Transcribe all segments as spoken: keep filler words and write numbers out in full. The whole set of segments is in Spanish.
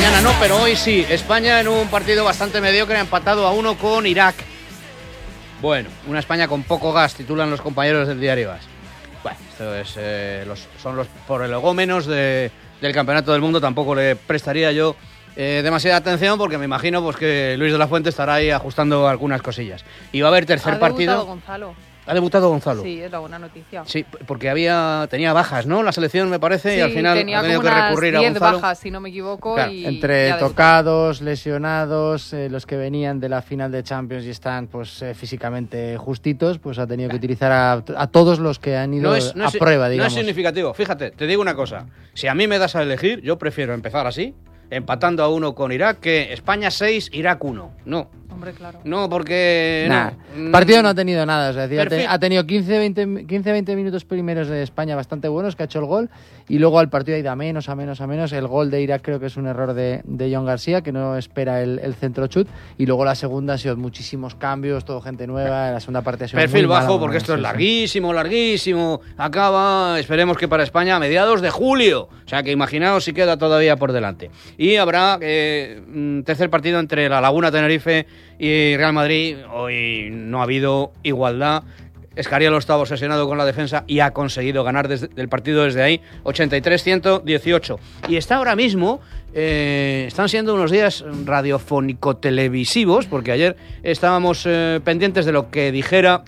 Mañana no, pero hoy sí. España en un partido bastante mediocre ha empatado a uno con Irak. Bueno, una España con poco gas, titulan los compañeros del diario As. Bueno, esto es, eh, los, son los prolegómenos de, del Campeonato del Mundo. Tampoco le prestaría yo eh, demasiada atención porque me imagino pues, que Luis de la Fuente estará ahí ajustando algunas cosillas. Y va a haber tercer ha partido. Gonzalo. ¿Ha debutado Gonzalo? Sí, es la buena noticia. Sí, porque había tenía bajas, ¿no? La selección, me parece, sí, y al final tenía ha tenido como que recurrir a diez Gonzalo. bajas, si no me equivoco. Claro. Y Entre tocados, lesionados, eh, los que venían de la final de Champions y están pues eh, físicamente justitos, pues ha tenido que utilizar a, a todos los que han ido no es, no a es, prueba, digamos. No es significativo. Fíjate, te digo una cosa. Si a mí me das a elegir, yo prefiero empezar así, empatando a uno con Irak, que España seis, Irak uno. No. Hombre, claro. No, porque... Nah, no. Partido no ha tenido nada. O sea, Perfil. ha tenido quince veinte minutos primeros de España bastante buenos, que ha hecho el gol, y luego al partido ha ido a menos, a menos, a menos. El gol de Irak creo que es un error de, de John García, que no espera el, el centro chut, y luego la segunda ha sido muchísimos cambios, todo gente nueva. La segunda parte ha sido Perfil muy bajo, mala, porque bueno, esto sí, es larguísimo, larguísimo. Acaba, esperemos que para España, a mediados de julio. O sea, que imaginaos si queda todavía por delante. Y habrá eh, un tercer partido entre la Laguna Tenerife y Real Madrid. Hoy no ha habido igualdad. Escariolo estaba obsesionado con la defensa y ha conseguido ganar desde el partido desde ahí, ochenta y tres a ciento dieciocho. Y está ahora mismo, eh, están siendo unos días radiofónico-televisivos, porque ayer estábamos eh, pendientes de lo que dijera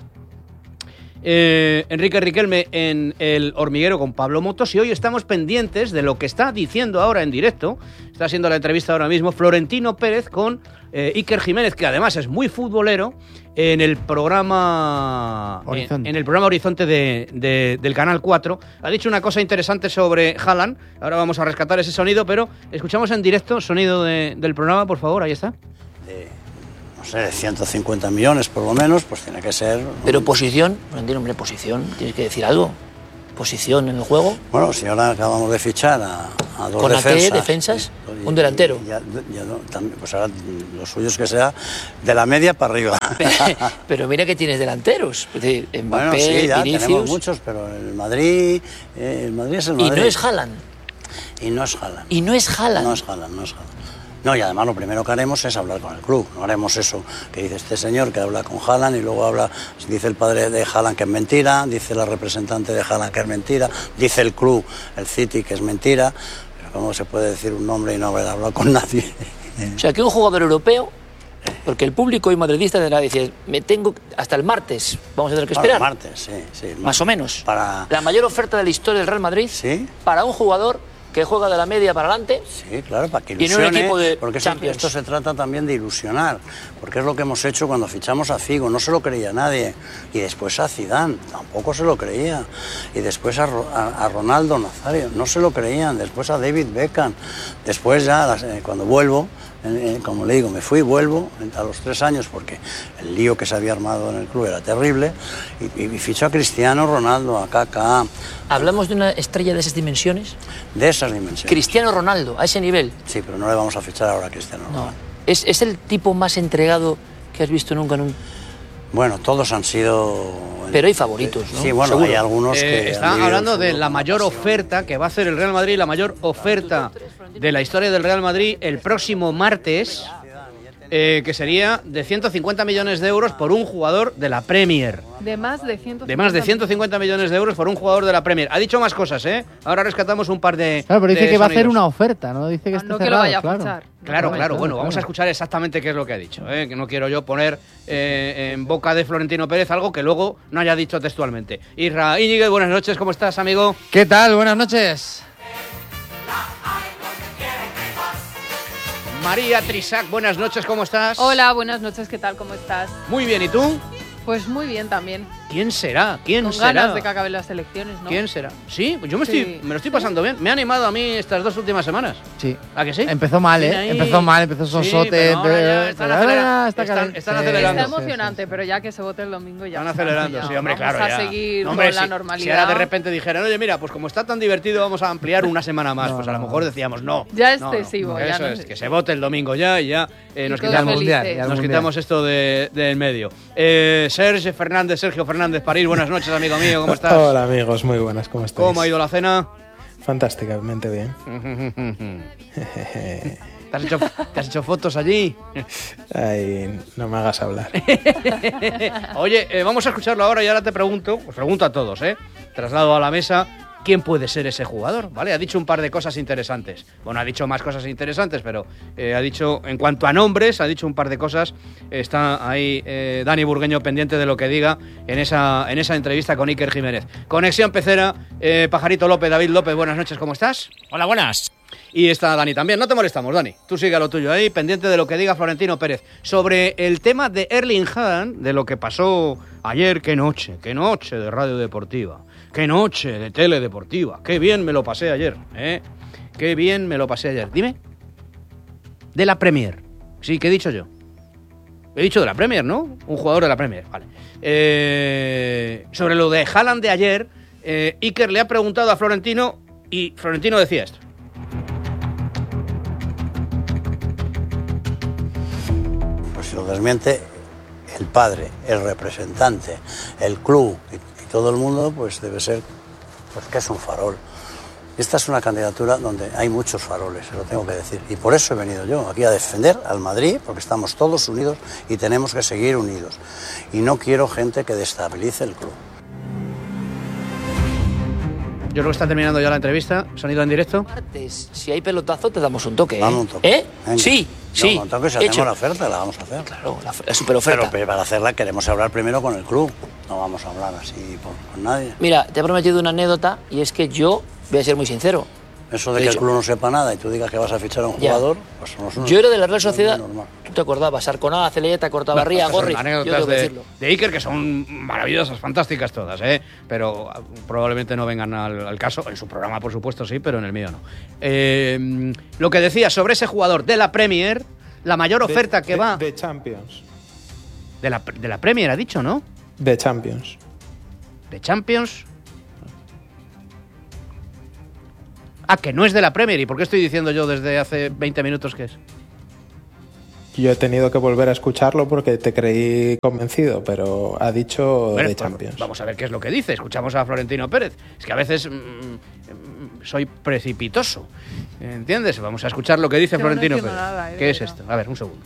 Eh, Enrique Riquelme en El Hormiguero con Pablo Motos, y hoy estamos pendientes de lo que está diciendo ahora en directo. Está haciendo la entrevista ahora mismo Florentino Pérez con eh, Iker Jiménez, que además es muy futbolero, en el programa Horizonte, en, en el programa Horizonte de, de, del Canal cuatro. Ha dicho una cosa interesante sobre Haaland. Ahora vamos a rescatar ese sonido, pero escuchamos en directo sonido de, del programa, por favor, ahí está. De, no sé, ciento cincuenta millones por lo menos, pues tiene que ser... Pero posición, no entiendo, hombre, posición, tienes que decir algo. Posición en el juego. Bueno, si ahora acabamos de fichar a, a dos ¿Con defensas... ¿Con defensas? Y, un delantero. Y ya, ya no, también, pues ahora lo suyo es que sea de la media para arriba. Pero mira que tienes delanteros. Mbappé, bueno, sí, ya Vinicius. Tenemos muchos, pero el Madrid, eh, el Madrid es el Madrid. Y no es Haaland. Y no es Haaland. Y no es Haaland. No es Haaland, no es Haaland. No, y además lo primero que haremos es hablar con el club. No haremos eso que dice este señor, que habla con Haaland y luego habla, dice el padre de Haaland que es mentira, dice la representante de Haaland que es mentira, dice el club, el City, que es mentira. Pero ¿cómo se puede decir un nombre y no haber hablado con nadie? O sea, que un jugador europeo, porque el público y madridista tendrá que decir, me tengo hasta el martes, vamos a tener que esperar. Bueno, martes, sí, sí. Más o menos. Para... La mayor oferta de la historia del Real Madrid, ¿sí? Para un jugador que juega de la media para adelante. Sí, claro, para que ilusione, y en un equipo de porque Champions. Esto se trata también de ilusionar, porque es lo que hemos hecho cuando fichamos a Figo, no se lo creía nadie, y después a Zidane, tampoco se lo creía, y después a, a, a Ronaldo Nazario, no se lo creían, después a David Beckham, después ya, eh, cuando vuelvo, eh, como le digo, me fui, vuelvo a los tres años, porque el lío que se había armado en el club era terrible, y, y ficho a Cristiano Ronaldo, a Kaká. ¿Hablamos de una estrella de esas dimensiones? De esas dimensiones. Cristiano Ronaldo, a ese nivel. Sí, pero no le vamos a fichar ahora a Cristiano Ronaldo. No. ¿Es, ¿Es el tipo más entregado que has visto nunca en un...? Bueno, todos han sido... Pero hay favoritos, ¿no? Sí, bueno, seguro. hay algunos eh, que... Está hablando de la mayor oferta que va a hacer el Real Madrid, la mayor oferta de la historia del Real Madrid el próximo martes, eh, que sería de ciento cincuenta millones de euros por un jugador de la Premier. De más de ciento cincuenta, de más de ciento cincuenta millones de euros por un jugador de la Premier. Ha dicho más cosas, ¿eh? Ahora rescatamos un par de... Claro, pero dice de que va a sonidos. hacer una oferta, ¿no? Dice que Ah, está no que cerrado, lo vaya a claro. fichar. Claro, No, claro, claro, bueno, vamos claro. a escuchar exactamente qué es lo que ha dicho, ¿eh? Que no quiero yo poner eh, en boca de Florentino Pérez algo que luego no haya dicho textualmente. Isra Íñiguez, buenas noches, ¿cómo estás, amigo? ¿Qué tal? Buenas noches. María Trisac, buenas noches, ¿cómo estás? Hola, buenas noches, ¿qué tal? ¿Cómo estás? Muy bien, ¿y tú? Pues muy bien también. ¿Quién será? ¿Quién Con será? ganas de que acaben las elecciones, ¿no? ¿Quién será? Sí, pues yo me, Sí. estoy, me lo estoy pasando bien. Me ha animado a mí estas dos últimas semanas. Sí. ¿A que sí? Empezó mal, Tiene ¿eh? ahí- Empezó mal, empezó sosote. Sí, pero ahora ya están pero acelera- ahora está están- calen- están sí, acelerando. Está sí, sí, emocionante, sí. pero ya que se vote el domingo ya. Están está, acelerando, ya. sí, hombre, Vamos claro. a ya. seguir No, hombre, con la si- normalidad. Si ahora de repente dijeran, oye, mira, pues como está tan divertido, vamos a ampliar una semana más. No, pues a lo no. mejor decíamos no. Ya es No, no. excesivo, ya Eso no es, es- que se vote el domingo ya y ya eh, Y nos todos Ya al quitamos, mundial, felices. ya al nos mundial. quitamos esto de, de en medio. Eh, Sergio Fernández, Sergio Fernández París, buenas noches, amigo mío, ¿cómo estás? Hola amigos, muy buenas, ¿cómo estáis? ¿Cómo ha ido la cena? Fantásticamente bien. ¿Te has hecho, te has hecho fotos allí? Ay, no me hagas hablar. Oye, eh, vamos a escucharlo ahora y ahora te pregunto, os pregunto a todos, ¿eh? Traslado a la mesa, ¿quién puede ser ese jugador? ¿Vale? Ha dicho un par de cosas interesantes. Bueno, ha dicho más cosas interesantes, pero eh, ha dicho, en cuanto a nombres, ha dicho un par de cosas. Está ahí eh, Dani Burgueño pendiente de lo que diga en esa, en esa entrevista con Iker Jiménez. Conexión Pecera, eh, Pajarito López, David López, buenas noches, ¿cómo estás? Hola, buenas. Y está Dani también. No te molestamos, Dani. Tú sigue a lo tuyo ahí, pendiente de lo que diga Florentino Pérez. Sobre el tema de Erling Haaland, de lo que pasó ayer, qué noche, qué noche de radio deportiva, qué noche de tele deportiva. Qué bien me lo pasé ayer, ¿eh? Qué bien me lo pasé ayer. Dime. De la Premier. Sí, ¿qué he dicho yo? He dicho de la Premier, ¿no? Un jugador de la Premier, vale. Eh, sobre lo de Haaland de ayer, eh, Iker le ha preguntado a Florentino y Florentino decía esto. Si lo desmiente el padre, el representante, el club y, y todo el mundo, pues debe ser pues que es un farol. Esta es una candidatura donde hay muchos faroles, se lo tengo que decir. Y por eso he venido yo aquí a defender al Madrid, porque estamos todos unidos y tenemos que seguir unidos. Y no quiero gente que destabilice el club. Yo creo que está terminando ya la entrevista. Sonido en directo. Martes, si hay pelotazo, te damos un toque. ¿eh? Dame un toque. ¿Eh? Venga. Sí, sí. No, un toque, si hecho. hacemos la oferta, la vamos a hacer. Claro, la, la superoferta. Pero para hacerla queremos hablar primero con el club. No vamos a hablar así por, con nadie. Mira, te he prometido una anécdota y es que yo voy a ser muy sincero. Eso de De que hecho, el club no sepa nada y tú digas que vas a fichar a un ya. jugador, pues no es un, Yo era de la Real no es Sociedad. normal. Tú te acordabas, Arconada, Celeyeta, Cortabarría, Estas son Gorri. Yo anécdotas tengo que de, decirlo. de Iker que son maravillosas, fantásticas todas, ¿eh? Pero uh, probablemente no vengan al, al caso. En su programa, por supuesto, sí, pero en el mío no. Eh, lo que decía sobre ese jugador de la Premier, la mayor oferta de, que de, va... De Champions. De la, de la Premier, ha dicho, ¿no? De Champions. De Champions... Ah, que no es de la Premier. ¿Y por qué estoy diciendo yo desde hace veinte minutos que es? Yo he tenido que volver a escucharlo porque te creí convencido, pero ha dicho Bueno, de pues Champions. vamos a ver qué es lo que dice. Escuchamos a Florentino Pérez. Es que a veces mm, mm, soy precipitoso. ¿Entiendes? Vamos a escuchar lo que dice Yo no Florentino entiendo Pérez. nada, eh, ¿Qué es pero- esto? A ver, un segundo.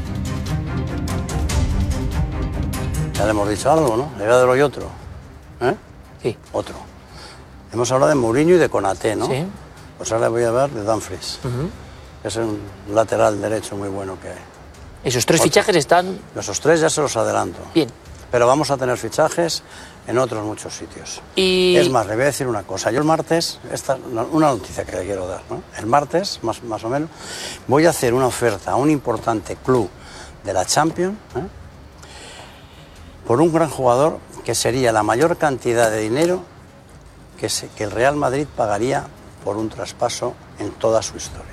Ya le hemos dicho algo, ¿no? Legadero y otro. ¿Eh? Sí. Otro. Hemos hablado de Mourinho y de Konaté, ¿no? Sí. Pues ahora voy a hablar de Dumfries. Ujú. Es un lateral derecho muy bueno que hay. Esos tres Otro. fichajes están Esos tres ya se los adelanto. bien. Pero vamos a tener fichajes en otros muchos sitios. Y Es más, le voy a decir una cosa. Yo el martes, esta, una noticia que le quiero dar, ¿no? El martes, más, más o menos, voy a hacer una oferta a un importante club de la Champions, ¿eh? por un gran jugador que sería la mayor cantidad de dinero que, se, que el Real Madrid pagaría por un traspaso en toda su historia.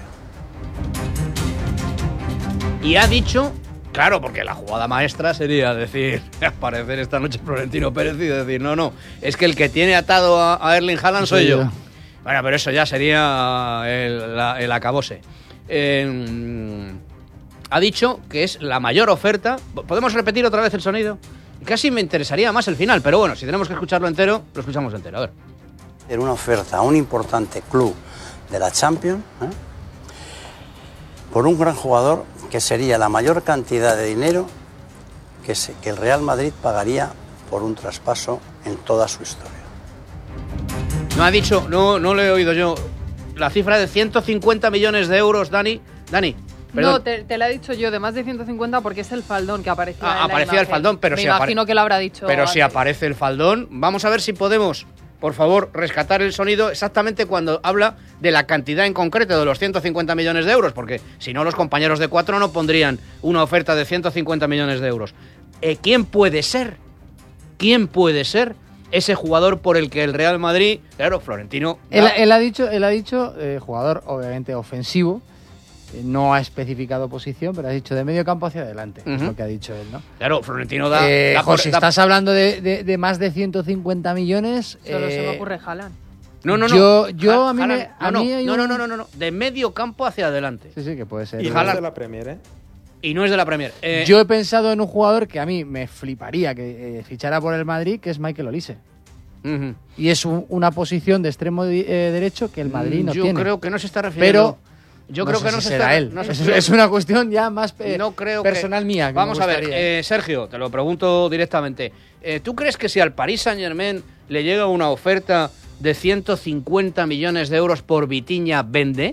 Y ha dicho, claro, porque la jugada maestra sería decir, aparecer esta noche Florentino Pérez y decir, no, no, es que el que tiene atado a, a Erling Haaland soy Soy yo. yo. Bueno, pero eso ya sería el, la- el acabose. Eh, ha dicho que es la mayor oferta. ¿Podemos repetir otra vez el sonido? Casi me interesaría más el final, pero bueno, si tenemos que escucharlo entero, lo escuchamos entero. A ver. Hacer una oferta a un importante club de la Champions, ¿eh? por un gran jugador que sería la mayor cantidad de dinero que, se, que el Real Madrid pagaría por un traspaso en toda su historia. No ha dicho, no, no lo he oído yo, la cifra de ciento cincuenta millones de euros, Dani. Dani, perdón. No, te, te la he dicho yo, de más de ciento cincuenta, porque es el faldón que aparecía Ah, en la aparecía el imagen. faldón, pero Me si apare- imagino que lo habrá dicho Pero si antes. aparece el faldón, vamos a ver si podemos, por favor, rescatar el sonido exactamente cuando habla de la cantidad en concreto de los ciento cincuenta millones de euros, porque si no los compañeros de Cuatro no pondrían una oferta de ciento cincuenta millones de euros. Eh, ¿Quién puede ser? ¿Quién puede ser ese jugador por el que el Real Madrid, claro, Florentino... Él, da- él ha dicho, él ha dicho eh, jugador obviamente ofensivo, eh, no ha especificado posición, pero ha dicho de medio campo hacia adelante, es Ujú. lo que ha dicho él, ¿no? Claro, Florentino da... Eh, da por- José, da- estás hablando de, de- de más de ciento cincuenta millones. Solo se eh, me ocurre Haaland. No, no, no. yo- yo Ja- a mí me- Haaland- a no, mí hay no, un- no, no, no, no, no, de medio campo hacia adelante. Sí, sí, que puede ser. Y Y no Haaland- es de la Premier, ¿eh? Y no es de la Premier. Eh, Yo he pensado en un jugador que a mí me fliparía que eh, fichara por el Madrid, que es Michael Olise. ujú. Y es un- una posición de extremo di- eh, derecho que el Madrid no Yo tiene. creo que no se está refiriendo... Pero Yo no creo sé que si no se será está, él. no se es, está- es una cuestión ya más eh, no creo personal que... mía. que Vamos me a ver, gustaría. eh, Sergio, te lo pregunto directamente. Eh, ¿Tú crees que si al Paris Saint-Germain le llega una oferta de ciento cincuenta millones de euros por Vitinha, vende?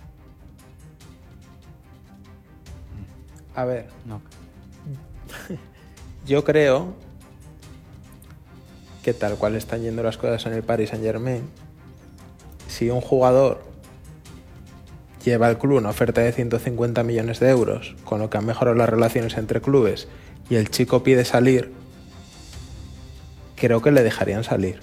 A ver, No. yo creo que tal cual están yendo las cosas en el Paris Saint-Germain, si un jugador lleva al club una oferta de ciento cincuenta millones de euros, con lo que han mejorado las relaciones entre clubes, y el chico pide salir, creo que le dejarían salir.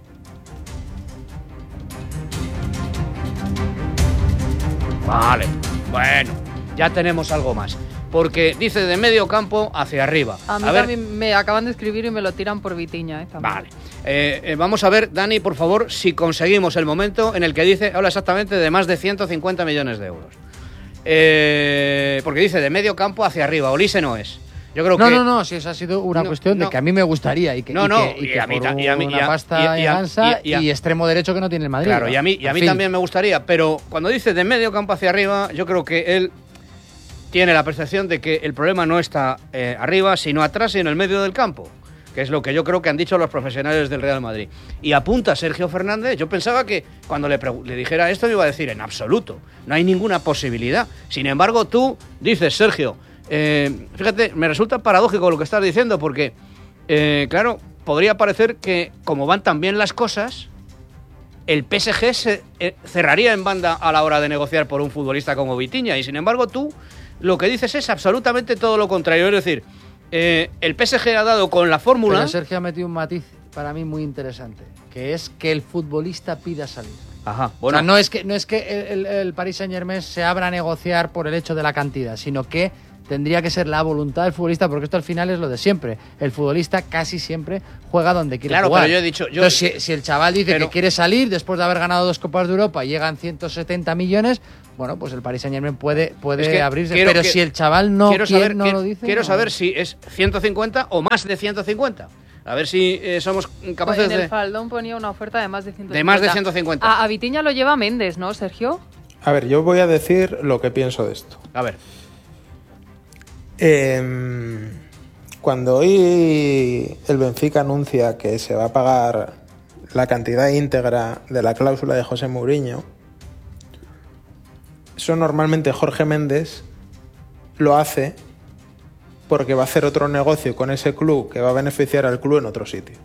Vale, bueno, ya tenemos algo más. Porque dice de medio campo hacia arriba. A mí ver, también me acaban de escribir y me lo tiran por Vitinha, ¿eh? También. Vale. Eh, eh, vamos a ver, Dani, por favor, si conseguimos el momento en el que dice, habla exactamente de más de ciento cincuenta millones de euros. Eh, porque dice de medio campo hacia arriba. Olise no es. Yo creo No, que... no, no, si esa ha sido una No, cuestión no. de que a mí me gustaría y que, No, y no, que, y y que a mí por ta- y a mí- una y a- pasta y- y a- gansa y- y a- y extremo derecho que no tiene el Madrid. Claro, y a mí, y a En mí fin. también me gustaría, pero cuando dice de medio campo hacia arriba, yo creo que él tiene la percepción de que el problema no está eh, arriba, sino atrás y en el medio del campo, que es lo que yo creo que han dicho los profesionales del Real Madrid. Y apunta Sergio Fernández, yo pensaba que cuando le, pregu- le dijera esto me iba a decir, en absoluto, no hay ninguna posibilidad. Sin embargo, tú dices, Sergio, eh, fíjate, me resulta paradójico lo que estás diciendo, porque, eh, claro, podría parecer que como van tan bien las cosas, el P S G se eh, cerraría en banda a la hora de negociar por un futbolista como Vitinha, y sin embargo tú lo que dices es absolutamente todo lo contrario. Es decir, eh, el P S G ha dado con la fórmula... Pero Sergio ha metido un matiz para mí muy interesante, que es que el futbolista pida salir. Ajá, O bueno, sea, no es que, no es que el, el Paris Saint-Germain se abra a negociar por el hecho de la cantidad, sino que tendría que ser la voluntad del futbolista, porque esto al final es lo de siempre. El futbolista casi siempre juega donde quiere Claro, jugar. pero yo he dicho- yo- Entonces, si, si el chaval dice pero- que quiere salir después de haber ganado dos Copas de Europa y llegan ciento setenta millones, bueno, pues el Paris Saint-Germain puede, puede Es que abrirse. quiero Pero que- si el chaval no, quiero quiere, saber, no quiero, lo dice... quiero no. saber si es ciento cincuenta o más de ciento cincuenta. A ver si eh, somos capaces En el de... Faldón ponía una oferta de más de ciento cincuenta. De más de ciento cincuenta. A, a Vitinha lo lleva Méndez, ¿no, Sergio? A ver, yo voy a decir lo que pienso de esto. A ver, Eh, cuando hoy el Benfica anuncia que se va a pagar la cantidad íntegra de la cláusula de José Mourinho, eso normalmente Jorge Méndez lo hace porque va a hacer otro negocio con ese club que va a beneficiar al club en otro sitio.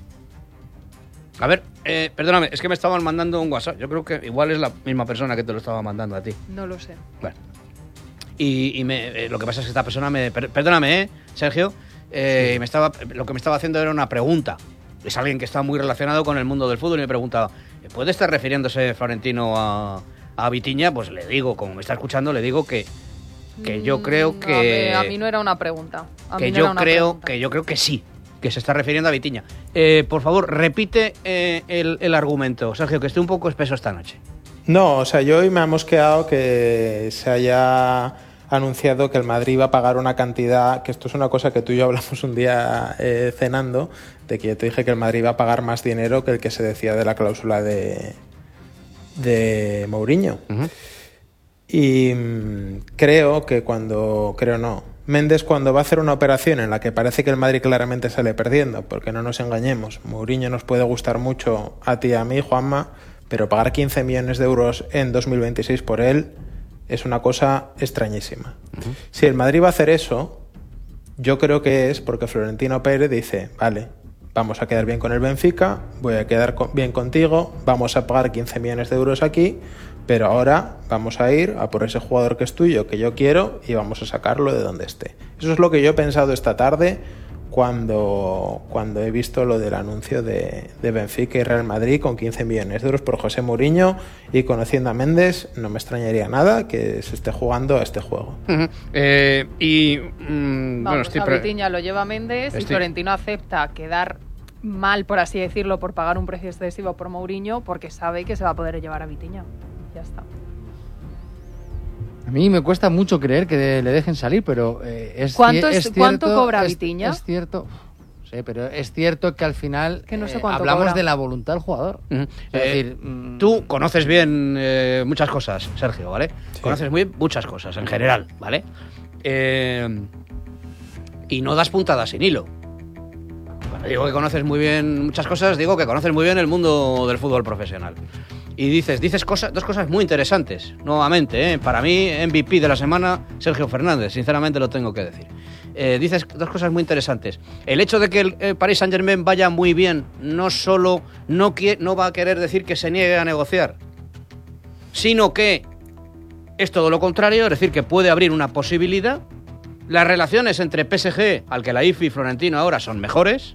a ver, eh, perdóname, es que me estaban mandando un WhatsApp. Yo creo que igual es la misma persona que te lo estaba mandando a ti. No lo sé. Bueno. Y, y me, eh, lo que pasa es que esta persona me... per- Perdóname, ¿eh, Sergio? Eh, me estaba, lo que me estaba haciendo era una pregunta. Es alguien que está muy relacionado con el mundo del fútbol y me preguntaba, ¿puede estar refiriéndose Florentino a, a Vitinha? Pues le digo, como me está escuchando, le digo que, que yo Mm, creo no, que... A mí, a mí no era una pregunta. A que mí no yo era una creo pregunta. que yo creo que sí, que se está refiriendo a Vitinha. Eh, por favor, repite eh, el, el argumento, Sergio, que estoy un poco espeso esta noche. No, o sea, yo hoy me ha mosqueado que se haya anunciado que el Madrid va a pagar una cantidad, que esto es una cosa que tú y yo hablamos un día eh, cenando, de que yo te dije que el Madrid va a pagar más dinero que el que se decía de la cláusula de, de Mourinho. Uh-huh. Y mmm, creo que cuando, creo no, Méndez cuando va a hacer una operación en la que parece que el Madrid claramente sale perdiendo, porque no nos engañemos, Mourinho nos puede gustar mucho a ti y a mí, Juanma, pero pagar quince millones de euros en dos mil veintiséis por él es una cosa extrañísima. Uh-huh. Si el Madrid va a hacer eso, yo creo que es porque Florentino Pérez dice, vale, vamos a quedar bien con el Benfica, voy a quedar con, bien contigo, vamos a pagar quince millones de euros aquí, pero ahora vamos a ir a por ese jugador que es tuyo, que yo quiero, y vamos a sacarlo de donde esté. Eso es lo que yo he pensado esta tarde cuando, cuando he visto lo del anuncio de, de Benfica y Real Madrid con quince millones de euros por José Mourinho, y conociendo a Méndez no me extrañaría nada que se esté jugando a este juego. Uh-huh. Eh, y mm, Vamos, bueno, estoy a pre- Vitinha lo lleva Méndez y Estoy- Florentino acepta quedar mal, por así decirlo, por pagar un precio excesivo por Mourinho, porque sabe que se va a poder llevar a Vitinha. Ya está. A mí me cuesta mucho creer que de- le dejen salir, pero eh, es, ¿Cuánto ci- es- es cuánto cierto, cobra es- Vitinha? Es cierto. Sí, pero es cierto que al final Que no sé eh, cuánto hablamos cobra. de la voluntad del jugador. Uh-huh. Es Eh, decir, mm, tú conoces bien eh, muchas cosas, Sergio, ¿vale? Sí. Conoces muy bien muchas cosas, en general, ¿vale? Eh, y no das puntadas sin hilo. Cuando digo que conoces muy bien muchas cosas, digo que conoces muy bien el mundo del fútbol profesional. Y dices, dices cosas, dos cosas muy interesantes, nuevamente, ¿eh? Para mí, M V P de la semana, Sergio Fernández, sinceramente lo tengo que decir. Eh, dices dos cosas muy interesantes. El hecho de que el eh, Paris Saint-Germain vaya muy bien, no solo no, quie- no va a querer decir que se niegue a negociar, sino que es todo lo contrario, es decir, que puede abrir una posibilidad. Las relaciones entre P S G, al que la I F I y Florentino ahora son mejores,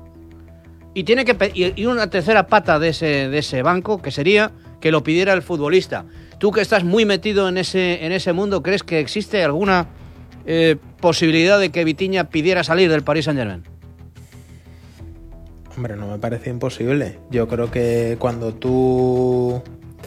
y tiene que pe- y y una tercera pata de ese, de ese banco, que sería que lo pidiera el futbolista. Tú que estás muy metido en ese, en ese mundo, ¿crees que existe alguna eh, posibilidad de que Vitinha pidiera salir del Paris Saint-Germain? Hombre, no me parece imposible. Yo creo que cuando tú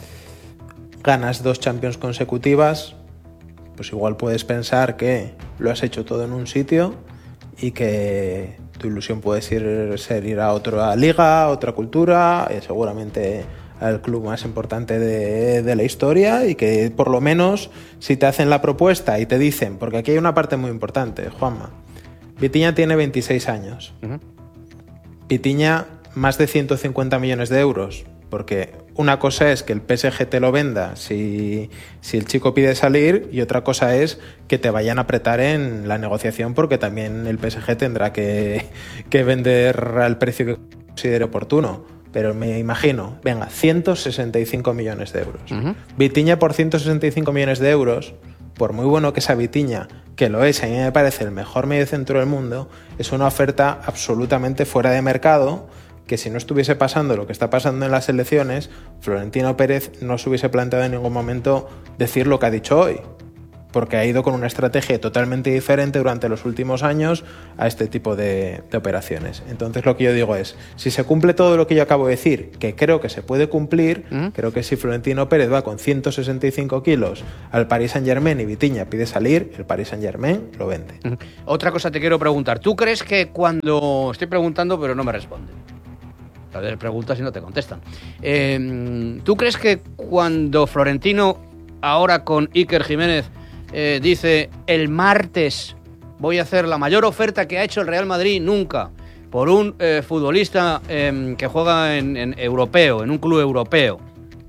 ganas dos Champions consecutivas, pues igual puedes pensar que lo has hecho todo en un sitio y que tu ilusión puede ser, ser ir a otra liga, a otra cultura, y seguramente al club más importante de, de la historia, y que por lo menos si te hacen la propuesta y te dicen, porque aquí hay una parte muy importante, Juanma, Vitinha tiene veintiséis años. Uh-huh. Vitinha, más de ciento cincuenta millones de euros, porque una cosa es que el P S G te lo venda si, si el chico pide salir, y otra cosa es que te vayan a apretar en la negociación, porque también el P S G tendrá que, que vender al precio que considere oportuno. Pero me imagino, venga, ciento sesenta y cinco millones de euros. Uh-huh. Vitinha por ciento sesenta y cinco millones de euros, por muy bueno que sea Vitinha, que lo es, a mí me parece el mejor mediocentro del mundo, es una oferta absolutamente fuera de mercado, que si no estuviese pasando lo que está pasando en las elecciones, Florentino Pérez no se hubiese planteado en ningún momento decir lo que ha dicho hoy, porque ha ido con una estrategia totalmente diferente durante los últimos años a este tipo de, de operaciones. Entonces lo que yo digo es, si se cumple todo lo que yo acabo de decir, que creo que se puede cumplir, ¿Mm? creo que si Florentino Pérez va con ciento sesenta y cinco kilos al Paris Saint-Germain y Vitinha pide salir, el Paris Saint-Germain lo vende. Uh-huh. Otra cosa te quiero preguntar. ¿Tú crees que cuando... Estoy preguntando pero no me responden. Tal vez preguntas y no te contestan. Eh, ¿Tú crees que cuando Florentino, ahora con Iker Jiménez, eh, dice el martes voy a hacer la mayor oferta que ha hecho el Real Madrid nunca por un eh, futbolista eh, que juega en, en europeo, en un club europeo,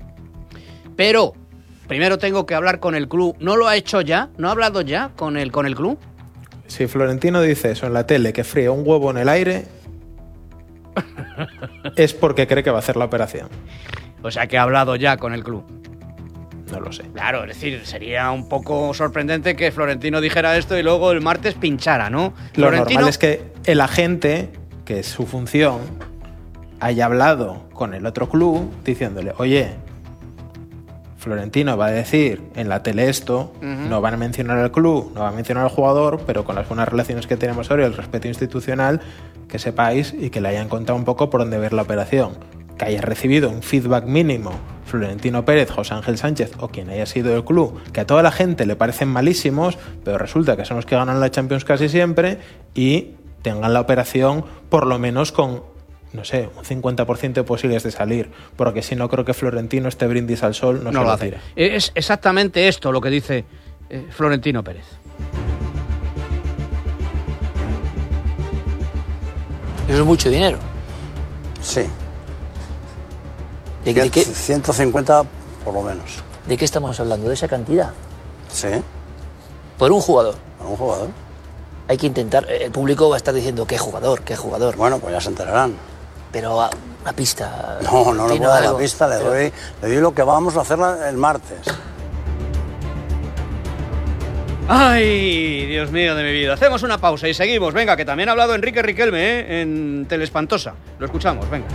pero primero tengo que hablar con el club? ¿No lo ha hecho ya? ¿No ha hablado ya con el, con el club? Si Florentino dice eso en la tele, que fría un huevo en el aire, es porque cree que va a hacer la operación. O sea, que ha hablado ya con el club. No lo sé. Claro, es decir, sería un poco sorprendente que Florentino dijera esto y luego el martes pinchara, ¿no? Lo Florentino... normal es que el agente, que es su función, haya hablado con el otro club diciéndole, oye, Florentino va a decir en la tele esto, Uh-huh. no van a mencionar al club, no va a mencionar al jugador, pero con las buenas relaciones que tenemos ahora y el respeto institucional, que sepáis y que le hayan contado un poco por dónde ver la operación. Que haya recibido un feedback mínimo Florentino Pérez, José Ángel Sánchez o quien haya sido del club, que a toda la gente le parecen malísimos, pero resulta que son los que ganan la Champions casi siempre, y tengan la operación por lo menos con, no sé, un cincuenta por ciento de posibilidades de salir, porque si no creo que Florentino este brindis al sol no, no se lo lo hace. tira. Es exactamente esto lo que dice eh, Florentino Pérez. Eso es mucho dinero. Sí. ¿De, de qué, ciento cincuenta por lo menos. ¿De qué estamos hablando? ¿De esa cantidad? Sí, Por un jugador. a un jugador. Hay que intentar... El público va a estar diciendo, ¿qué jugador? ¿Qué jugador? Bueno, pues ya se enterarán. Pero a- una pista... No, no le Tino, puedo dar la algo. pista, le Pero- doy, le doy lo que vamos a hacer la- el martes. ¡Ay, Dios mío de mi vida! Hacemos una pausa y seguimos. Venga, que también ha hablado Enrique Riquelme, ¿eh? En Telespantosa. Lo escuchamos, venga.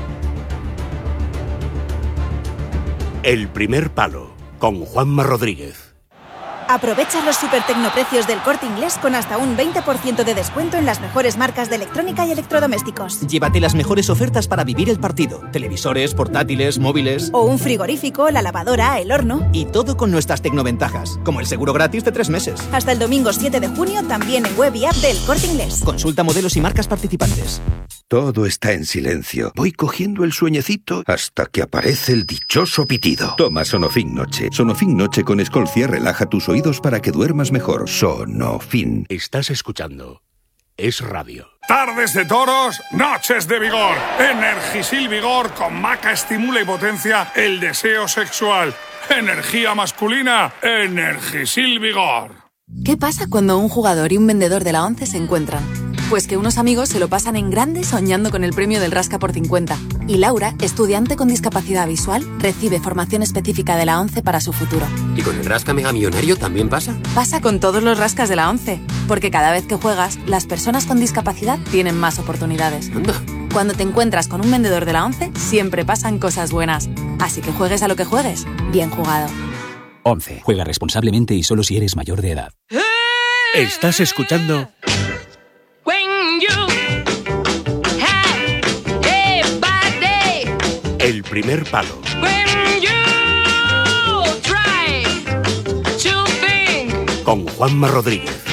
El primer palo, con Juanma Rodríguez. Aprovecha los super tecnoprecios del Corte Inglés con hasta un veinte por ciento de descuento en las mejores marcas de electrónica y electrodomésticos. Llévate las mejores ofertas para vivir el partido. Televisores, portátiles, móviles... O un frigorífico, la lavadora, el horno... Y todo con nuestras tecnoventajas, como el seguro gratis de tres meses. Hasta el domingo siete de junio también en web y app del Corte Inglés. Consulta modelos y marcas participantes. Todo está en silencio. Voy cogiendo el sueñecito hasta que aparece el dichoso pitido. Toma Sonofin Noche. Sonofin Noche con Escolcia relaja tus oídos para que duermas mejor. Sonofin. Estás escuchando Es Radio. Tardes de toros, noches de vigor. Energisil Vigor con maca estimula y potencia el deseo sexual. Energía masculina, Energisil Vigor. ¿Qué pasa cuando un jugador y un vendedor de la ONCE se encuentran? Pues que unos amigos se lo pasan en grande soñando con el premio del Rasca por cincuenta. Y Laura, estudiante con discapacidad visual, recibe formación específica de la ONCE para su futuro. ¿Y con el Rasca Mega Millonario también pasa? Pasa con todos los rascas de la ONCE, porque cada vez que juegas, las personas con discapacidad tienen más oportunidades. Anda. Cuando te encuentras con un vendedor de la ONCE, siempre pasan cosas buenas. Así que juegues a lo que juegues, bien jugado. ONCE. Juega responsablemente y solo si eres mayor de edad. Estás escuchando... El primer palo. Con Juanma Rodríguez.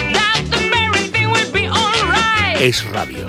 Es Radio.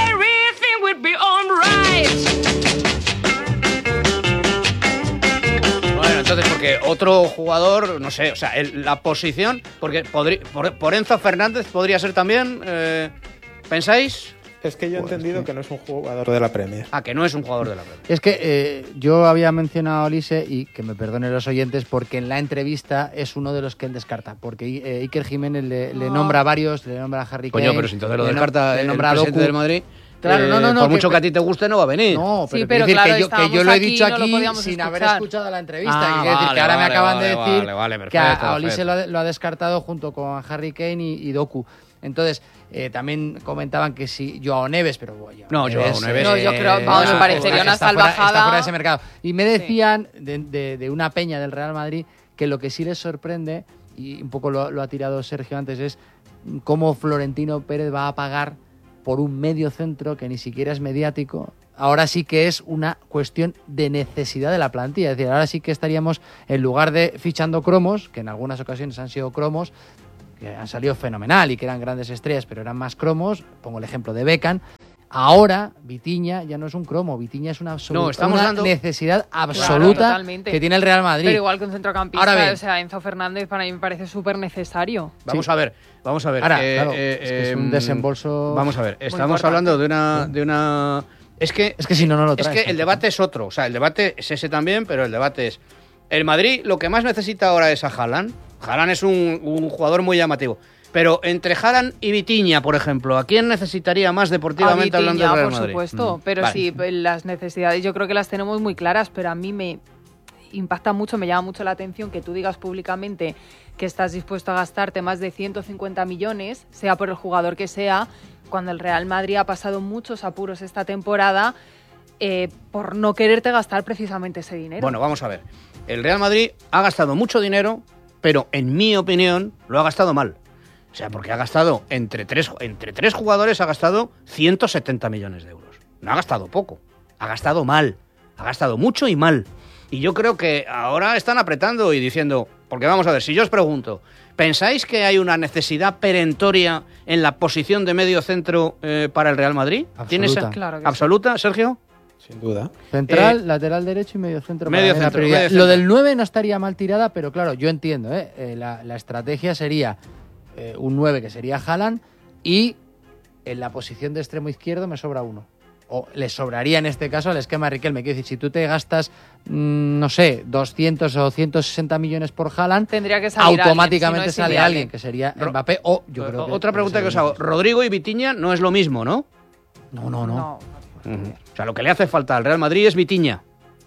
Bueno, entonces, porque otro jugador, no sé, o sea, el, la posición, porque podrí, por, por Enzo Fernández podría ser también, eh, ¿pensáis? Es que yo he pues entendido sí. que no es un jugador de la Premier. Ah, que no es un jugador de la Premier. Es que eh, yo había mencionado a Olise, y que me perdonen los oyentes, porque en la entrevista es uno de los que él descarta. Porque eh, Iker Jiménez le, le nombra a varios, le nombra a Harry Kane. Coño, pero si entonces lo descarta le el nombra presidente a del Madrid. Claro, eh, no, no, no. Por que, mucho que a ti te guste, no va a venir. No, pero, sí, pero decir claro, que, yo, que yo lo he dicho aquí, aquí no sin escuchar. haber escuchado la entrevista. Ah, que vale, decir que ahora vale, me acaban vale, de decir vale, vale, perfecto, que a Olise perfecto. lo ha, lo ha descartado junto con Harry Kane y, y Doku. Entonces, eh, también comentaban que si Joao Neves, pero bueno, no, Joao Neves. No, yo creo, vamos, eh, me parecería una está salvajada. Fuera, está fuera de ese mercado. Y me decían sí. de, de, de una peña del Real Madrid que lo que sí les sorprende, y un poco lo, lo ha tirado Sergio antes, es cómo Florentino Pérez va a pagar por un medio centro que ni siquiera es mediático. Ahora sí que es una cuestión de necesidad de la plantilla. Es decir, ahora sí que estaríamos, en lugar de fichando cromos, que en algunas ocasiones han sido cromos, que han salido fenomenal y que eran grandes estrellas, pero eran más cromos, pongo el ejemplo de Beckham. Ahora, Vitinha ya no es un cromo, Vitinha es una, absoluta, no, estamos una dando... necesidad absoluta claro, que tiene el Real Madrid. Pero igual que un centrocampista, Ahora bien, o sea, Enzo Fernández para mí me parece súper necesario. Vamos sí. a ver, vamos a ver. Ahora, eh, claro, eh, es, que es un desembolso... Vamos a ver, estamos hablando de una... De una... Es que, es que si no, no lo traes. Es que el debate es otro, o sea, el debate es ese también, pero el debate es... El Madrid lo que más necesita ahora es a Haaland. Haaland es un, un jugador muy llamativo. Pero entre Haaland y Vitinha, por ejemplo, ¿a quién necesitaría más deportivamente a Vitinha, hablando del Real por Madrid? supuesto, Mm. pero vale. sí, las necesidades yo creo que las tenemos muy claras, pero a mí me impacta mucho, me llama mucho la atención que tú digas públicamente que estás dispuesto a gastarte más de ciento cincuenta millones, sea por el jugador que sea, cuando el Real Madrid ha pasado muchos apuros esta temporada eh, por no quererte gastar precisamente ese dinero. Bueno, vamos a ver. El Real Madrid ha gastado mucho dinero, pero en mi opinión lo ha gastado mal. O sea, porque ha gastado, entre tres, entre tres jugadores, ha gastado ciento setenta millones de euros. No ha gastado poco, ha gastado mal. Ha gastado mucho y mal. Y yo creo que ahora están apretando y diciendo... Porque vamos a ver, si yo os pregunto, ¿pensáis que hay una necesidad perentoria en la posición de medio centro eh, para el Real Madrid? ¿Tienes claro que absoluta, sí. Sergio? Sin duda. Central, Eh, lateral derecho y medio centro. Medio para centro, la medio centro. Lo del nueve no estaría mal tirada, pero claro, yo entiendo, ¿eh? Eh, la, la estrategia sería eh, un nueve que sería Haaland y en la posición de extremo izquierdo me sobra uno. O le sobraría en este caso al esquema de Riquelme. Quiero decir, si tú te gastas, mmm, no sé, doscientos o ciento sesenta millones por Haaland, tendría que salir automáticamente alguien, si no es sale inviable. alguien, que sería Mbappé o yo creo que... Otra pregunta que os hago. Rodrigo y Vitinha no es lo mismo, ¿no? No, no, no. No. Uh-huh. O sea, lo que le hace falta al Real Madrid es Vitinha.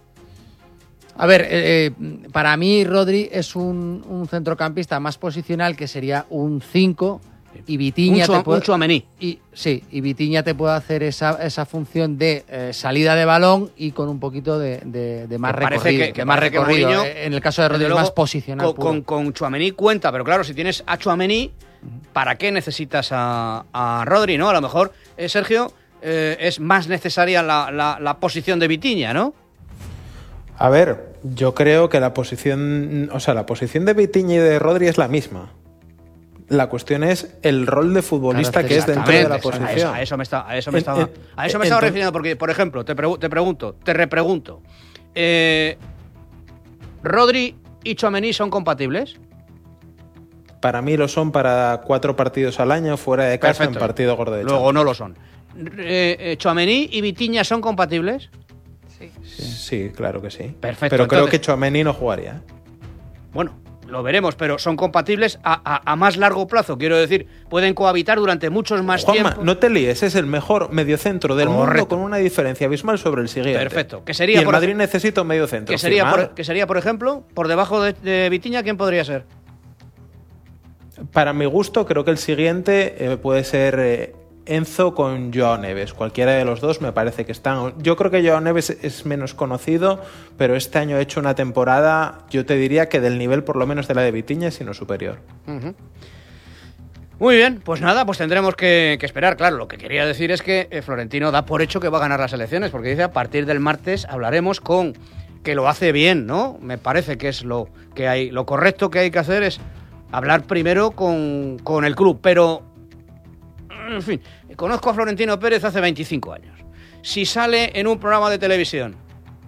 A ver, eh, para mí Rodri es un, un centrocampista más posicional que sería un cinco Y Vitinha un, te puede, un Tchouaméni. Y, sí, y Vitinha te puede hacer esa, esa función de eh, salida de balón y con un poquito de, de, de más que recorrido. Que, que de más recorrido. Mourinho, en el caso de Rodri es más posicional. Con, con, con Tchouaméni cuenta, pero claro, si tienes a Tchouaméni, ¿para qué necesitas a, a Rodri, no? A lo mejor, eh, Sergio, eh, es más necesaria la, la, la posición de Vitinha, ¿no? A ver, yo creo que la posición, o sea, la posición de Vitinha y de Rodri es la misma. La cuestión es el rol de futbolista claro, que es dentro de la posición. A eso, a eso me, está, a eso me estaba, a eso me estaba refiriendo, porque, por ejemplo, te, pre- te pregunto, te repregunto, eh, ¿Rodri y Tchouaméni son compatibles? Para mí lo son para cuatro partidos al año, fuera de casa, perfecto, en partido gordo de Champions. Luego no lo son. Eh, eh, ¿Tchouaméni y Vitinha son compatibles? Sí. Sí, sí claro que sí. Perfecto. Pero entonces, creo que Tchouaméni no jugaría. Bueno, lo veremos, pero son compatibles a, a, a más largo plazo. Quiero decir, pueden cohabitar durante muchos más Juanma, tiempo. no te líes, es el mejor mediocentro del Correcto. mundo con una diferencia abismal sobre el siguiente. Perfecto. ¿Qué sería, y el por Madrid ej- necesita un mediocentro. ¿Qué sería, por, ¿Qué sería, por ejemplo, por debajo de, de Vitinha, quién podría ser? Para mi gusto, creo que el siguiente eh, puede ser eh, Enzo con Joao Neves. Cualquiera de los dos me parece que están. Yo creo que Joao Neves es menos conocido, pero este año ha hecho una temporada, yo te diría que del nivel por lo menos de la de Vitinha, sino superior. Uh-huh. Muy bien, pues nada, pues tendremos que, que esperar. Claro, lo que quería decir es que eh, Florentino da por hecho que va a ganar las elecciones, porque dice a partir del martes hablaremos con que lo hace bien, ¿no? Me parece que es lo que hay, lo correcto que hay que hacer es hablar primero con, con el club, pero en fin, conozco a Florentino Pérez hace veinticinco años. Si sale en un programa de televisión,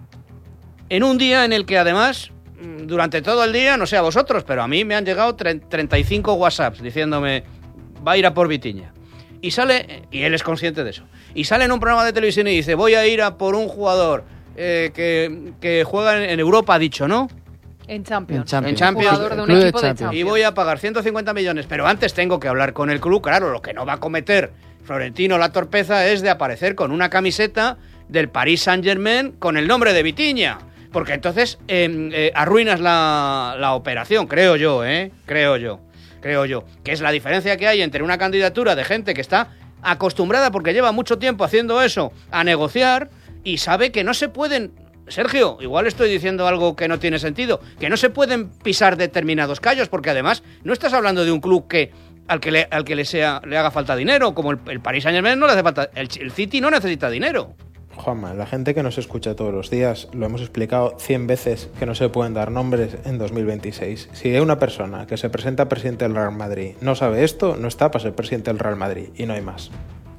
en un día en el que además, durante todo el día, no sé a vosotros, pero a mí me han llegado treinta y cinco WhatsApps diciéndome, va a ir a por Vitinha. Y sale, y él es consciente de eso, y sale en un programa de televisión y dice, voy a ir a por un jugador eh, que, que juega en Europa, ha dicho, ¿no? En Champions. En Champions. En Champions. Jugador de un Club de equipo de Champions. Champions. Y voy a pagar ciento cincuenta millones, pero antes tengo que hablar con el club. Claro, lo que no va a cometer Florentino la torpeza es de aparecer con una camiseta del Paris Saint-Germain con el nombre de Vitinha, porque entonces eh, eh, arruinas la, la operación, creo yo, ¿eh? Creo yo, creo yo. Que es la diferencia que hay entre una candidatura de gente que está acostumbrada, porque lleva mucho tiempo haciendo eso, a negociar y sabe que no se pueden... Sergio, igual estoy diciendo algo que no tiene sentido, que no se pueden pisar determinados callos, porque además no estás hablando de un club que al que le, al que le sea le haga falta dinero, como el, el Paris Saint-Germain no le hace falta, el, el City no necesita dinero. Juanma, la gente que nos escucha todos los días, lo hemos explicado cien veces que no se pueden dar nombres en dos mil veintiséis. Si hay una persona que se presenta presidente del Real Madrid no sabe esto, no está para ser presidente del Real Madrid, y no hay más.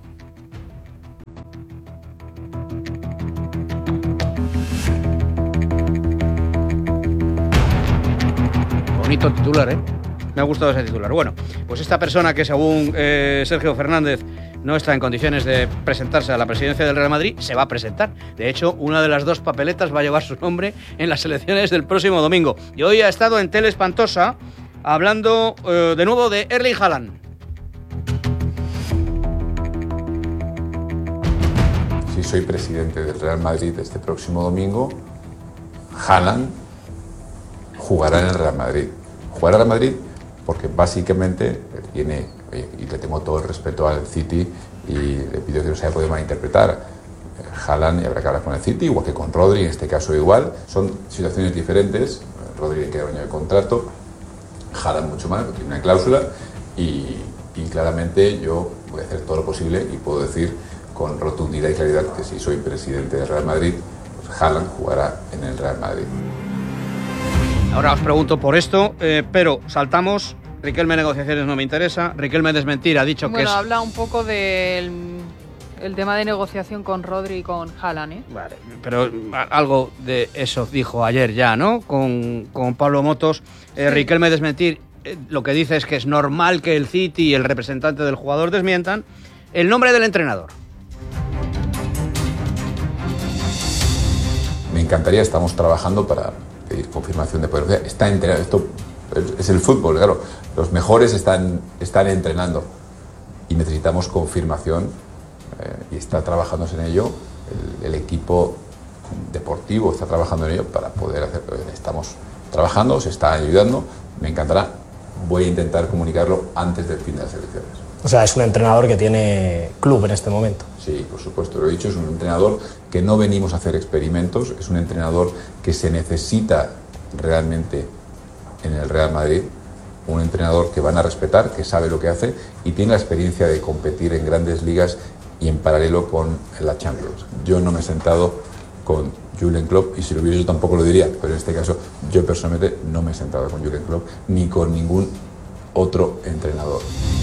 Bonito titular, ¿eh? Me ha gustado ese titular. Bueno, pues esta persona que según eh, Sergio Fernández no está en condiciones de presentarse a la presidencia del Real Madrid, se va a presentar. De hecho, una de las dos papeletas va a llevar su nombre en las elecciones del próximo domingo. Y hoy ha estado en Tele Espantosa hablando eh, de nuevo de Erling Haaland. Si soy presidente del Real Madrid este próximo domingo, Haaland jugará en el Real Madrid. Jugará en el Real Madrid porque básicamente tiene, y le tengo todo el respeto al City y le pido que no se haya podido malinterpretar, Haaland, y habrá que hablar con el City, igual que con Rodri, en este caso igual, son situaciones diferentes. Rodri le queda un año de contrato, Haaland mucho más, porque tiene una cláusula, y, y claramente yo voy a hacer todo lo posible y puedo decir con rotundidad y claridad que si soy presidente del Real Madrid, pues Haaland jugará en el Real Madrid. Ahora os pregunto por esto, eh, pero saltamos. Riquelme negociaciones no me interesa. Riquelme desmentir ha dicho bueno, que es... Bueno, habla un poco del el tema de negociación con Rodri y con Haaland, ¿eh? Vale, pero algo de eso dijo ayer ya, ¿no? Con, con Pablo Motos. Eh, sí. Riquelme desmentir, eh, lo que dice es que es normal que el City y el representante del jugador desmientan el nombre del entrenador. Me encantaría, estamos trabajando para pedir confirmación de poder. Está entrenando, esto es el fútbol, claro. Los mejores están, están entrenando y necesitamos confirmación eh, y está trabajándose en ello. El, el equipo deportivo está trabajando en ello para poder hacer. Estamos trabajando, se está ayudando. Me encantará voy a intentar comunicarlo antes del fin de las elecciones. O sea, es un entrenador que tiene club en este momento. Sí, por supuesto, lo he dicho, es un entrenador que no venimos a hacer experimentos, es un entrenador que se necesita realmente en el Real Madrid, un entrenador que van a respetar, que sabe lo que hace y tiene la experiencia de competir en grandes ligas y en paralelo con la Champions. Yo no me he sentado con Jürgen Klopp, y si lo hubiera yo tampoco lo diría, pero en este caso yo personalmente no me he sentado con Jürgen Klopp ni con ningún otro entrenador.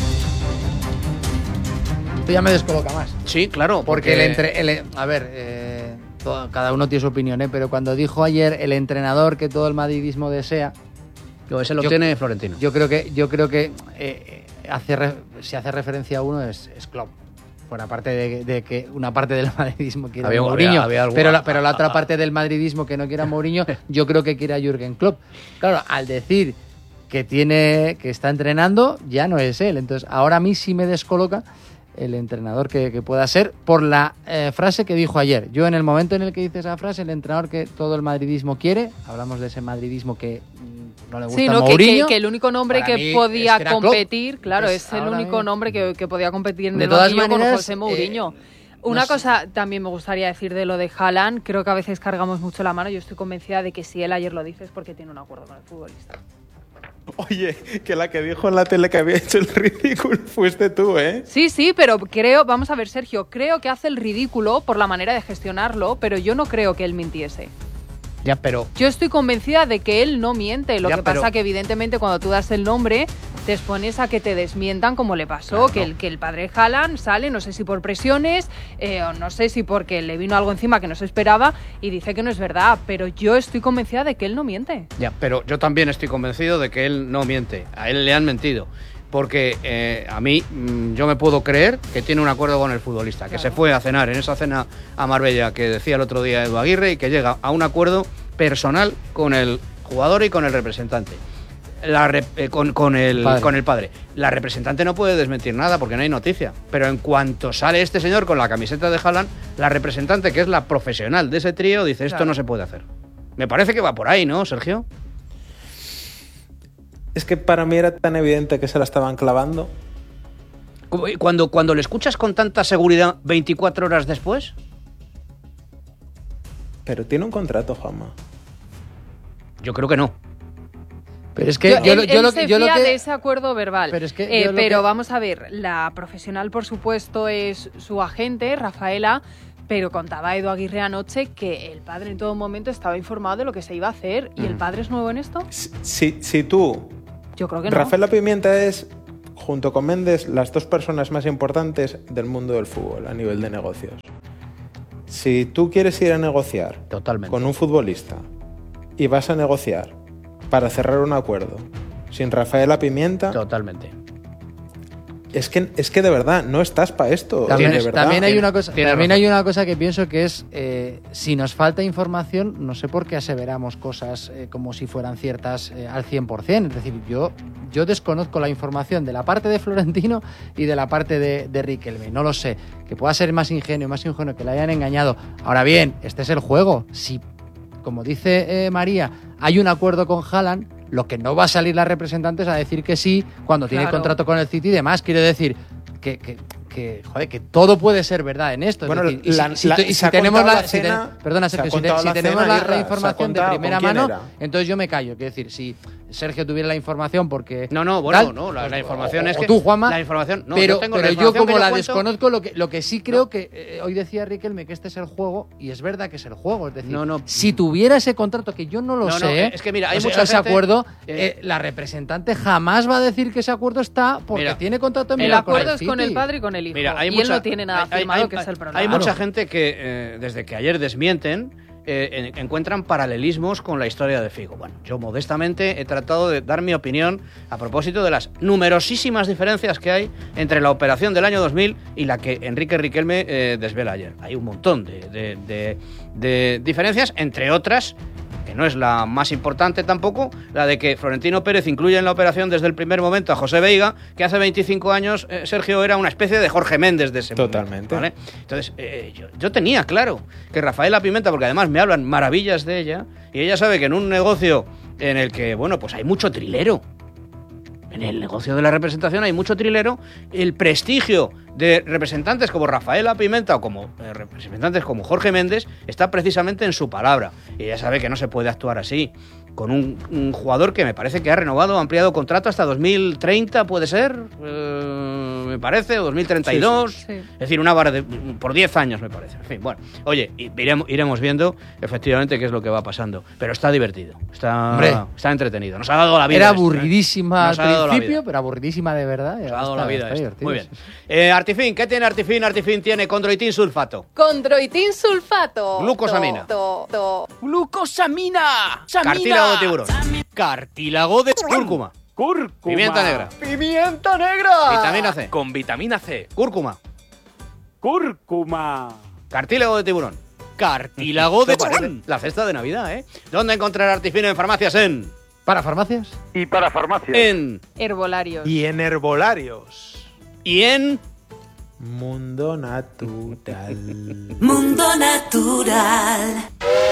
Esto ya me descoloca más. Sí, claro. Porque, porque... el entre, el, a ver, eh, todo, cada uno tiene su opinión, ¿eh? Pero cuando dijo ayer el entrenador que todo el madridismo desea, Lo ese lo yo, tiene Florentino. Yo creo que, yo creo que eh, hace re, si hace referencia a uno es, es Klopp. Por aparte de, de que una parte del madridismo quiere había, a Mourinho, había, había pero, la, pero la otra parte del madridismo que no quiere a Mourinho, yo creo que quiere a Jürgen Klopp. Claro, al decir que tiene que está entrenando, ya no es él. Entonces, ahora a mí sí me descoloca el entrenador que, que pueda ser por la eh, frase que dijo ayer. Yo, en el momento en el que dice esa frase, el entrenador que todo el madridismo quiere, hablamos de ese madridismo que mm, no le gusta sí, a no, Mourinho. Que, que, que el único nombre Para que mí podía es que era competir, Klopp. claro, Entonces, es el único mismo, nombre que, que podía competir en de el todas banquillo maneras, con José Mourinho. Eh, Una no cosa sé. también me gustaría decir de lo de Haaland, creo que a veces cargamos mucho la mano. Yo estoy convencida de que si él ayer lo dice es porque tiene un acuerdo con el futbolista. Oye, que la que dijo en la tele que había hecho el ridículo fuiste tú, ¿eh? Sí, sí, pero creo, vamos a ver, Sergio, creo que hace el ridículo por la manera de gestionarlo, pero yo no creo que él mintiese. Ya, pero... Yo estoy convencida de que él no miente. Lo Ya, que pero- pasa que evidentemente cuando tú das el nombre te expones a que te desmientan como le pasó, Claro, que, no. el, que el padre Haaland sale, no sé si por presiones eh, o no sé si porque le vino algo encima que no se esperaba y dice que no es verdad, pero yo estoy convencida de que él no miente. Ya, pero yo también estoy convencido de que él no miente. A él le han mentido. Porque eh, a mí, mm, yo me puedo creer que tiene un acuerdo con el futbolista, que se fue a cenar en esa cena a Marbella que decía el otro día Edu Aguirre y que llega a un acuerdo personal con el jugador y con el representante. La re- eh, con, con, el, Padre. con el padre. La representante no puede desmentir nada porque no hay noticia. Pero en cuanto sale este señor con la camiseta de Haaland, la representante, que es la profesional de ese trío, dice esto Claro. no se puede hacer. Me parece que va por ahí, ¿no, Sergio? Es que para mí era tan evidente que se la estaban clavando. Cuando, cuando le escuchas con tanta seguridad veinticuatro horas después, Pero tiene un contrato, Juanma. yo creo que no. Pero es que Yo- yo, él, lo- yo él lo se que yo lo fía que de ese acuerdo verbal. Pero es que Eh, yo lo pero que- vamos a ver, la profesional, por supuesto, es su agente, Rafaela, pero contaba Edu Aguirre anoche que el padre en todo momento estaba informado de lo que se iba a hacer. ¿Y el padre es nuevo en esto? Si, si tú, Yo creo que no. Rafaela Pimienta es, junto con Méndez, las dos personas más importantes del mundo del fútbol a nivel de negocios. Si tú quieres ir a negociar Totalmente. con un futbolista y vas a negociar para cerrar un acuerdo sin Rafaela Pimienta, Totalmente. es que, es que de verdad no estás para esto. También, de verdad. también hay una cosa, Tienes también razón. hay una cosa que pienso que es eh, si nos falta información, no sé por qué aseveramos cosas eh, como si fueran ciertas eh, al cien por ciento. Es decir, yo, yo desconozco la información de la parte de Florentino y de la parte de, de Riquelme. No lo sé. Que pueda ser más ingenuo, más ingenuo, que le hayan engañado. Ahora bien, este es el juego. Si, como dice eh, María, hay un acuerdo con Haaland, lo que no va a salir la representante es a decir que sí cuando tiene Claro. contrato con el City y demás. Quiero decir que, que, que, joder, que todo puede ser verdad en esto. Es Bueno, decir, y si- la- si, la- y si se ha tenemos contado la, la si te- cena- perdona, se ha Sergio, si, te- contado si la tenemos cena, la, Irra, la se ha información de contado. primera ¿Con quién mano, era? entonces yo me callo. Quiero decir, si Sergio tuviera la información porque... No, no, bueno, tal, no, la, pues, la información o- es o que... tú, Juanma, La información... No, pero yo tengo pero la yo información como que la cuento- desconozco, lo que, lo que sí creo que... eh, hoy decía Riquelme que este es el juego, y es verdad que es el juego. Es decir, No, no. si tuviera ese contrato, que yo no lo No, no, sé... es que mira, hay o sea, mucha ese gente, acuerdo, eh, eh, la representante jamás va a decir que ese acuerdo está porque Mira, tiene contrato en El vigor con acuerdo es con City. el padre y con el hijo. Mira, hay y mucha, él no tiene nada hay- hay- firmado, hay- que es el problema. Hay Claro. mucha gente que eh, desde que ayer desmienten eh, en- encuentran paralelismos con la historia de Figo. Bueno, yo modestamente he tratado de dar mi opinión a propósito de las numerosísimas diferencias que hay entre la operación del año dos mil y la que Enrique Riquelme eh, desvela ayer. Hay un montón de, de- de- de diferencias, entre otras, que no es la más importante tampoco, la de que Florentino Pérez incluye en la operación desde el primer momento a José Veiga, que hace veinticinco años eh, Sergio era una especie de Jorge Méndez de ese Totalmente. momento, ¿vale? Entonces, eh, yo, yo tenía claro que Rafaela Pimenta, porque además me hablan maravillas de ella, y ella sabe que en un negocio en el que, bueno, pues hay mucho trilero, En el negocio de la representación hay mucho trilero. El prestigio de representantes como Rafaela Pimenta o como eh, representantes como Jorge Méndez está precisamente en su palabra. Y ya sabe que no se puede actuar así. Con un, un jugador que me parece que ha renovado, ha ampliado contrato hasta dos mil treinta, ¿puede ser? Eh, me parece, o dos mil treinta y dos. Sí, sí. Sí. Es decir, una vara de, por diez años, me parece. En fin, bueno. Oye, iremos, iremos viendo efectivamente qué es lo que va pasando. Pero está divertido, está, está entretenido. Nos ha dado la vida. Era esto, aburridísima ¿eh? al principio, pero aburridísima de verdad. Nos ha dado está, la vida. está Muy bien. Eh, Artifin, ¿qué tiene Artifin? Artifin tiene condroitin sulfato. Condroitin sulfato. Glucosamina. To, to, to. Glucosamina. Cartílago de tiburón. Cartílago de cúrcuma. Cúrcuma. Pimienta negra. Pimienta negra. Vitamina C. Con vitamina C. Cúrcuma. Cúrcuma. Cartílago de tiburón. Cartílago de tiburón. La cesta de Navidad, ¿eh? ¿Dónde encontrar Artifin en farmacias? En... ¿Para farmacias? Y para farmacias. En... Herbolarios. Y en herbolarios. Y en... Mundo Natural. Mundo Natural.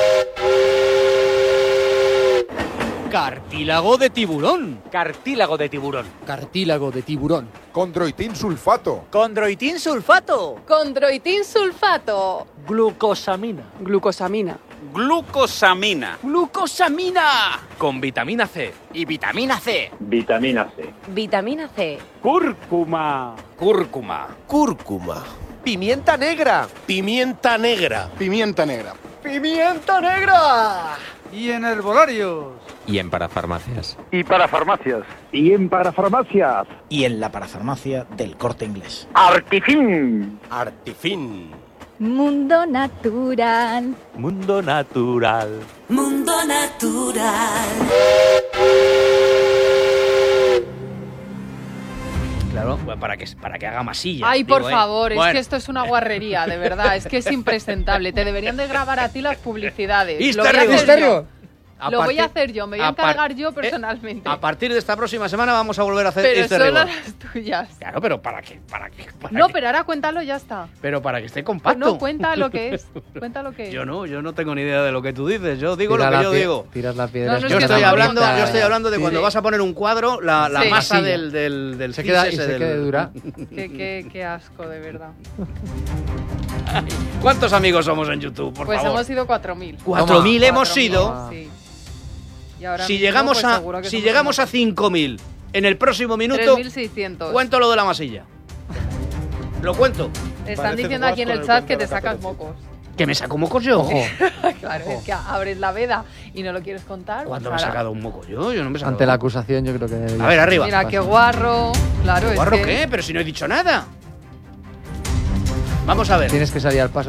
Cartílago de tiburón. Cartílago de tiburón. Cartílago de tiburón. Condroitin sulfato. Condroitin sulfato. Condroitin sulfato. Glucosamina. Glucosamina. Glucosamina. Glucosamina. Con vitamina C. Y vitamina C. Vitamina C. Vitamina C. Cúrcuma. Cúrcuma. Cúrcuma. Pimienta negra. Pimienta negra. Pimienta negra. Pimienta negra. Y en herbolarios. Y en parafarmacias. Y para farmacias. Y en parafarmacias. Y en la parafarmacia del Corte Inglés. Artifin. Artifin. Mundo Natural. Mundo Natural. Mundo Natural. Claro, para que, para que haga masilla. Ay, por digo, favor, ¿eh? es Bueno. que esto es una guarrería, de verdad. Es que es impresentable. Te deberían de grabar a ti las publicidades. Histerio. Lo voy a hacer Histerio. yo. A Lo voy partir- a hacer yo, me voy a a par- encargar yo eh, personalmente. A partir de esta próxima semana vamos a volver a hacer pero este solo rigor. las tuyas. Claro, pero para que, para que, para No, que- pero ahora cuéntalo, ya está. pero para que esté compacto. No, cuenta lo que es. Cuenta lo que es. Yo no, yo no tengo ni idea de lo que tú dices. Yo digo Tira lo que la yo pie- digo. Tiras la piedra. No, no, es Yo que estoy está hablando, bonita. yo estoy hablando de Sí. cuando vas a poner un cuadro, la, la Sí. masa Masilla. del, del, del Se fis queda, y ese se del- quede dura. Qué, qué, qué asco, de verdad. ¿Cuántos amigos somos en YouTube, por Pues favor? hemos sido cuatro mil. Cuatro mil hemos Cuatro mil, sido. Sí. Y ahora Si mismo, llegamos pues, a seguro que si somos llegamos a unos cinco mil en el próximo minuto, tres mil seiscientos. cuento lo de la masilla. Lo cuento. Te están Parece diciendo aquí en Vasco el en chat el que te cuento de la sacas mocos. ¿Que me saco mocos yo? Claro, es que abres la veda y no lo quieres contar. ¿Cuándo pues me he ahora. sacado un moco yo? Yo no me he sacado Ante la un moco. acusación yo creo que debería A ver, ser. arriba. Mira, qué guarro. Claro, es ¿Guarro que... qué? Pero si no he dicho nada. Vamos a ver. Tienes que salir al paso.